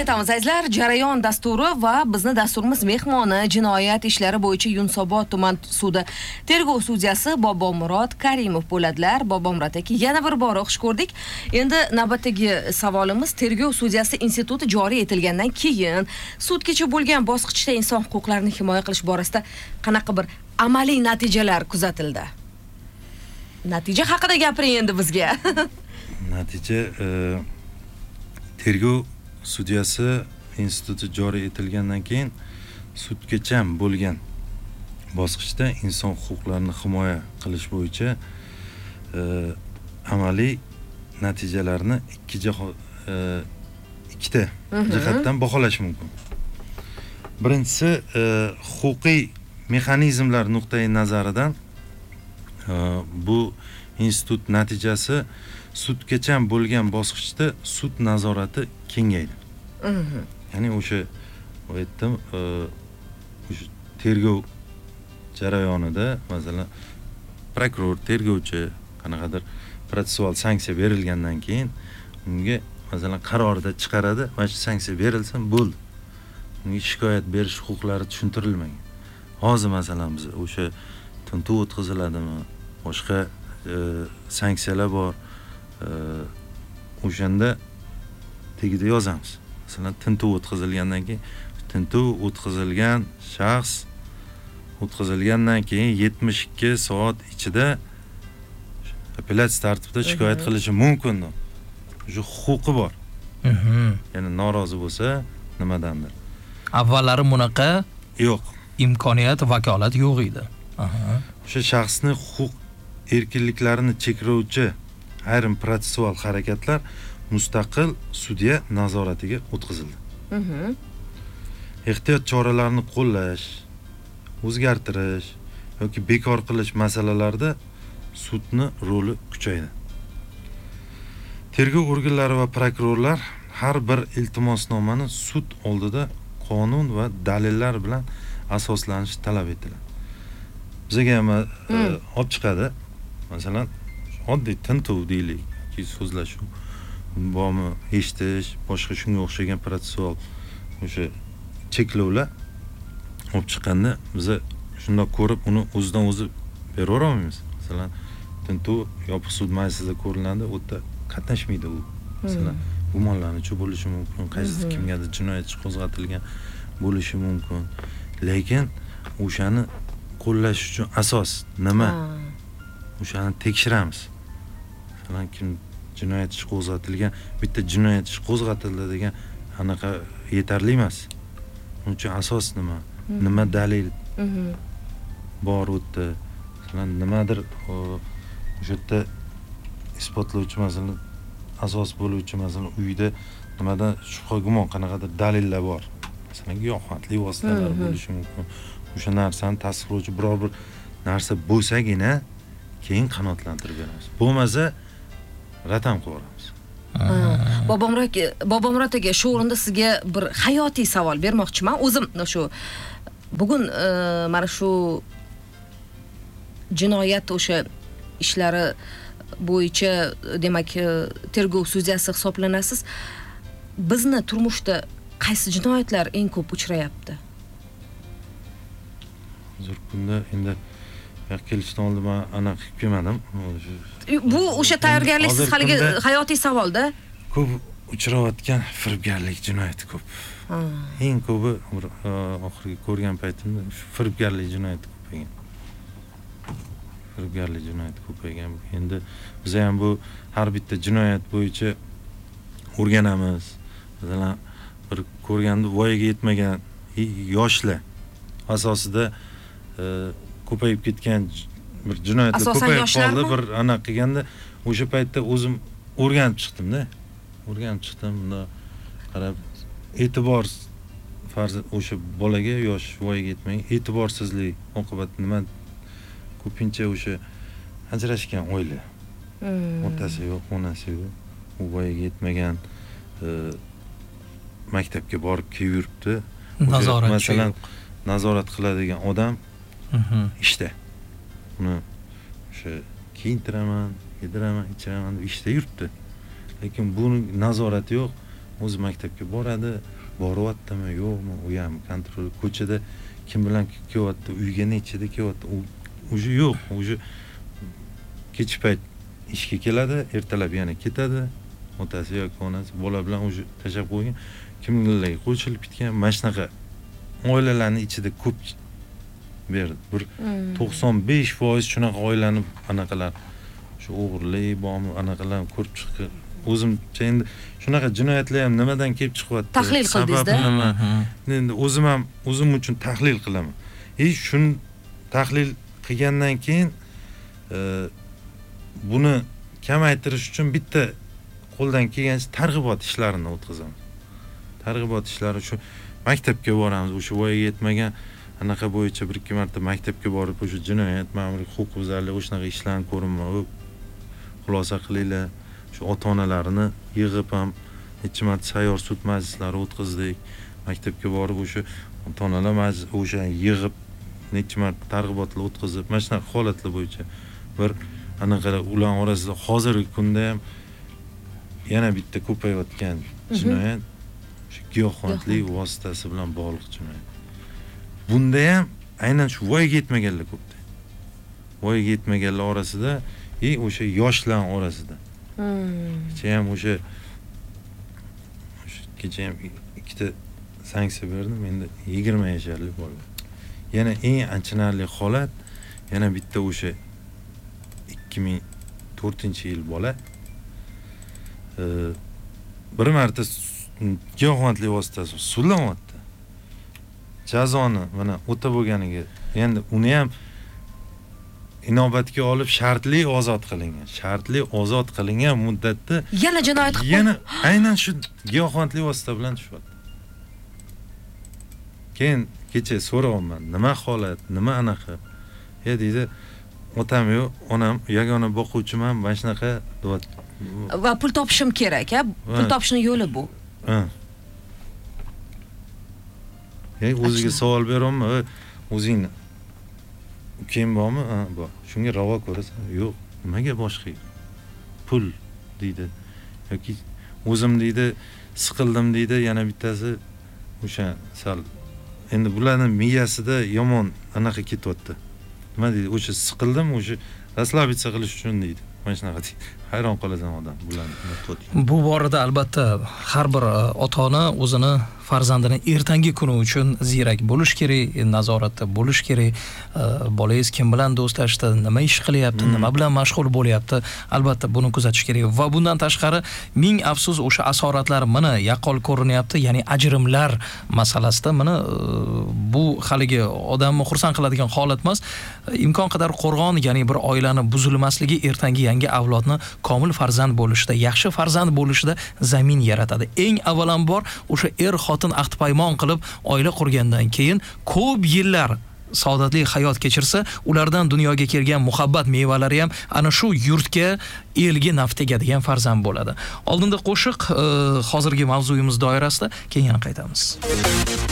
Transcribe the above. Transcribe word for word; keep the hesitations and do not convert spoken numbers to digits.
etamiz azizlar. Jarayon dasturi va bizni dasturimiz mehmoni jinoyat ishlari bo'yicha Yunusobod tuman sudi tergov sudyasi Bobomurod Karimov bo'ladilar. Bobomurod aka, yana bir bor xush ko'rdik. Endi navbatdagi savolimiz tergov sudyasi instituti joriy etilgandan keyin sudgacha bo'lgan bosqichda inson huquqlarini himoya qilish borasida qanaqa bir amaliy natijalar kuzatildi? Natija haqida gapiring endi bizga. Natija e, tergov sudyasi instituti joriy etilgandan keyin sudgacha bo'lgan bosqichda inson huquqlarini himoya qilish bo'yicha e, amaliy natijalarni ikki jiho, e, ikkita jihatdan baholash mumkin. Birinchisi e, huquqiy mexanizmlar nuqtai nazaridan e, bu institut natijasi sudgacha bo'lgan bosqichda sud nazorati kengaydi. Ya'ni o'sha aytdim, o'sha tergov jarayonida masalan prokuror, tergovchi qanaqadir protsessual sanksiya berilgandan keyin unga masalan qarorida chiqaradi, mana shu sanksiya berilsin, bo'ldi. Unga shikoyat berish huquqlari tushuntirilmagan. Hozir masalan biz o'sha tintuv o'tkaziladimi, boshqa e, sanksiyalar bor. O'shanda tegida yozamiz. Masalan, tintuv o'tkazilgandan keyin tintuv o'tkazilgan shaxs o'tkazilgandan keyin yetmish ikki soat ichida apellyatsiya tartibida shikoyat qilishi mumkin. Shu huquqi bor. Ya'ni norozi bo'lsa nimadandir. Avvallari bunaqa yo'q. Imkoniyat, vakolat yo'q edi. O'sha shaxsni huquq erkinliklarini cheklovchi ayrim protsessual harakatlar mustaqil sudya nazoratiga o'tkazildi. Ehtiyot choralarini qo'llash, o'zgartirish yoki bekor qilish masalalarida sudning roli kuchaydi. Tergov organlari va prokurorlar har bir iltimosnomani sud oldida qonun va dalillar bilan asoslanishi talab etiladi. Bizga ham olib chiqadi. Masalan, oddiy tintuv deylik, so'zlashuv, bormi, eshitish, boshqa shunga o'xshagan protsessual o'sha cheklovlar olib chiqqanda biz shunday ko'rib uni o'zidan o'zi bera olmaymiz. Masalan, tintuv yopiq sud majlisida ko'riladi, u yerda qatnashmaydi u. Masalan, gumonlanuvchi bo'lishi mumkin, qaysi kimgadir jinoyat ishi qo'zg'atilgan bo'lishi mumkin. Lekin o'shani qo'llash uchun asos nima? O'shani tekshiramiz. Masalan, kim jinoyat ishi qo'zg'atilgan, bitta jinoyat ishi qo'zg'atildi degan anaqa yetarli emas. Uning uchun asos nima? Nima dalil bor o'tdi? Masalan, nimadir o'sha yerda isbotlovchi, masalan, asos bo'luvchi, masalan, uyda nimadan shubha gumon qanaqadir dalillar bor. Masalan, giyohvandlik vositalar bo'lishi mumkin. O'sha narsani tasdiqlovchi biror bir narsa bo'lsagina keyin qanoatlantirib beramiz. Bo'lmasa rad ham qo'yamiz. Bobomurod Bobomurod aka, shu o'rinda sizga bir hayotiy savol bermoqchiman. O'zim shu bugun mana shu jinoyat o'sha ishlari bo'yicha demak tergov sudyasi hisoblanasiz. Bizni turmushda qaysi jinoyatlar eng ko'p uchrayapti? Hozir kunda endi kelishdan oldin men aniq qilib kelmadim. Bu o'sha tayyorgarliksiz haligi hayotiy savolda. Ko'p uchrayotgan firibgarlik jinoyati ko'p. Eng ko'pi oxirgi ko'rgan paytimda firibgarlik jinoyati ko'paygan. Firibgarlik jinoyati ko'paygan. Endi biz ham bu har bitta jinoyat bo'yicha o'rganamiz. Masalan, bir ko'rganda voyaga yetmagan yoshlar asosida ko'payib ketgan bir jinoyatlar ko'payib qoldi. Bir aniq qilganda o'sha paytda o'zim o'rganib chiqdim-da. O'rganib chiqdim, bunda qarab e'tibor farz o'sha bolaga yosh voyaga yetmagan e'tiborsizlik oqibatida nima ko'pincha o'sha ajrashgan oila. Otasi yo'q, onasi yo'q. U voyaga yetmagan maktabga borib kelib yuribdi. Masalan, nazorat qiladigan odam ishda. Uni o'sha kiyintiraman, yediraman, ichiraman deb ishda yuribdi. Lekin buni nazorati yo'q. o'zi maktabga boradi, boryaptimi, yo'qmi, u ham kontrol. Ko'chada kim bilan kelyapti, uyga nechida kelyapti, u уже yo'q, уже kech payt ishga keladi, ertalab yana ketadi. Otasi yoki onasi bola bilan уже tashab qo'ygan, kimlarga qo'shilib ketgan. Mana shunaqa oilalarning ichida ko'p berdi. Bir to'qson besh foiz shunaqa oilani anaqalar, shu o'g'irlik bormi, anaqalar ko'rib chiqib, o'zimcha endi shunaqa jinoyatlar ham nimadan kelib chiqyapti? Tahlil qildingiz-da? Endi o'zim ham o'zim uchun tahlil qilaman. E shuni tahlil qilgandan keyin buni kamaytirish uchun bitta qo'ldan kelgancha targ'ibot ishlarini o'tkazamiz. Targ'ibot ishlari shu maktabga boramiz, o'sha voyaga yetmagan anaqa bo'yicha bir ikki marta maktabga borib o'sha jinoyat, ma'muriy huquqbuzarlik o'shanaqa ishlarni ko'rinma, xulosa qilinglar. Shu ota-onalarini yig'ib ham necha marta sayyor sud majlislari o'tkazdik. Maktabga borib o'sha ota-onalar majlis o'sha yig'ib necha marta targ'ibotlar o'tkazib, mana shunaqa holatlar bo'yicha bir anaqa ular orasida hozirgi kunda ham yana bitta ko'payayotgan jinoyat shu giyohvandlik vositasi bilan bog'liq jinoyat. Bunda ham aynan shu voyaga yetmaganlar ko'pda. Voyaga yetmaganlar orasida, e o'sha yoshlar orasida. Kecha ham o'sha kecha ham ikkita sanksiya berdim, endi yigirma yasharlik bola. Yana eng achinarli holat, yana bitta o'sha ikki ming to'rtinchi yil bola bir marta giyohvandlik vositasi sudlanyapti. Jazoni mana o'ta bo'lganiga endi uni ham inobatga olib shartli ozod qilingan. Shartli ozod qilingan muddatda yana jinoyat qilib yana aynan shu giyohvandlik vosita bilan tushyapti. Keyin kecha so'rayapman, nima holat, nima anaqa? Ya deydi, otam yo'q, onam yagona boquvchiman, mana shunaqa deyapti. Va pul topishim kerak, a? Pul topishning yo'li bu. Ha. Ey, o'ziga savol beraman, o'zingni ukang bormi? Ha, bor. Shunga ravo ko'rasan? Yo'q. Nimaga boshqa? Pul deydi. Yoki o'zim deydi, siqildim deydi, yana bittasi o'sha sal endi bularning miyasida yomon anaqa ketyapti. Nima deydi? O'sha siqildim, o'sha raslabitsa qilish uchun deydi. Mana shunaqa deydi. Hayron qolasan odam bularni. Bu borada albatta har bir ota-ona o'zini farzandini ertangi kuni uchun ziyrak bo'lish kerak, nazoratda bo'lish kerak. Bolangiz kim bilan do'stlashdi, nima ish qilyapti, nima bilan mashg'ul bo'lyapti, albatta buni kuzatish kerak. Va bundan tashqari ming afsus o'sha asoratlar mana yaqqol ko'rinyapti, ya'ni ajrimlar masalasida mana bu haligi odamni xursand qiladigan holat emas. Imkon qadar qo'rg'on, ya'ni bir oilani buzilmasligi ertangi yangi avlodni komil farzand bo'lishida, yaxshi farzand bo'lishida zamin yaratadi. Eng avvalambor o'sha er xotin ahd paymon qilib oila qurgandan keyin ko'p yillar saodatli hayot kechirsa, ulardan dunyoga kelgan muhabbat mevalari ham ana shu yurtga, elga naf tegadigan farzand bo'ladi. Oldinda qo'shiq, hozirgi mavzuyimiz doirasida keyin yana qaytamiz.